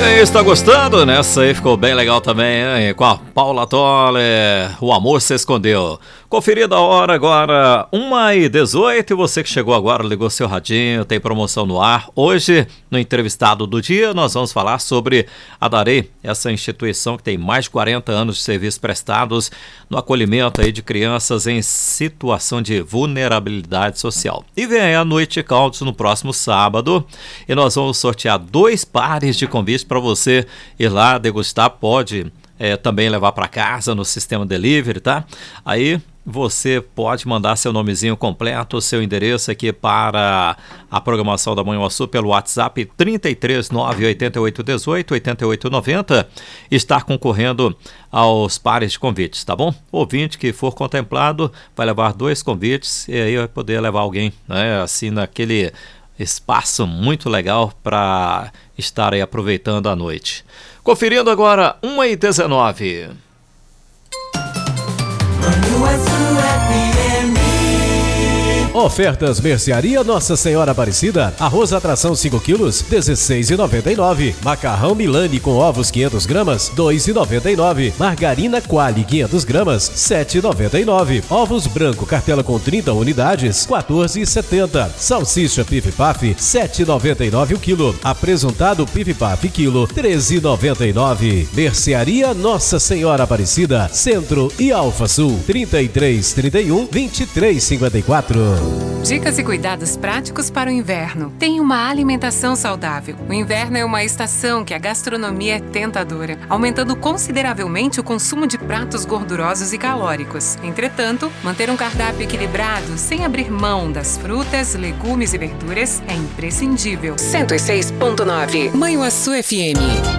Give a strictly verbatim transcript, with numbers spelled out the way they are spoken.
aí, está gostando? Nessa aí ficou bem legal também, hein? Com a Paula Toller, O Amor Se Escondeu. Conferida a hora agora, uma e dezoito, e você que chegou agora, ligou seu radinho, tem promoção no ar. Hoje, no entrevistado do dia, nós vamos falar sobre a Darei, essa instituição que tem mais de quarenta anos de serviços prestados no acolhimento aí de crianças em situação de vulnerabilidade social. E vem aí a Noite Country no próximo sábado, e nós vamos sortear dois pares de convites para você ir lá degustar, pode é, também levar para casa no sistema delivery, tá? Aí você pode mandar seu nomezinho completo, seu endereço aqui para a programação da Manhuaçu pelo WhatsApp trinta e três, nove oito oito, dezoito, oitenta e oito noventa, estar concorrendo aos pares de convites, tá bom? O ouvinte que for contemplado vai levar dois convites e aí vai poder levar alguém, né, assim naquele espaço muito legal para estar aí aproveitando a noite. Conferindo agora, uma e dezenove. Ofertas Mercearia Nossa Senhora Aparecida. Arroz atração cinco quilos, dezesseis reais e noventa e nove centavos. Macarrão Milani com ovos quinhentas gramas, dois reais e noventa e nove centavos. Margarina Quali quinhentas gramas, sete reais e noventa e nove centavos. Ovos branco cartela com trinta unidades, quatorze reais e setenta centavos. Salsicha Pif Paf, sete reais e noventa e nove centavos o quilo. Apresentado Pif Paf quilo, treze reais e noventa e nove centavos. Mercearia Nossa Senhora Aparecida, Centro e Alfa Sul, trinta e três, trinta e um, vinte e três, cinquenta e quatro. Dicas e cuidados práticos para o inverno. Tenha uma alimentação saudável. O inverno é uma estação que a gastronomia é tentadora, aumentando consideravelmente o consumo de pratos gordurosos e calóricos. Entretanto, manter um cardápio equilibrado, sem abrir mão das frutas, legumes e verduras, é imprescindível. cento e seis ponto nove Manhuaçu F M.